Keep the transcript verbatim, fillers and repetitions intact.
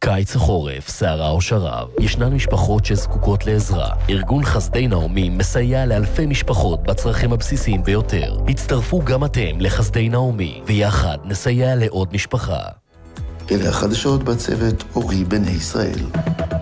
קיץ החורף, סערה או שרב, ישנן משפחות שזקוקות לעזרה. ארגון חסדי נעמי מסייע לאלפי משפחות בצרכים הבסיסיים ביותר. הצטרפו גם אתם לחסדי נעמי, ויחד נסייע לעוד משפחה. אלה החדשות בצוות אורי בני ישראל.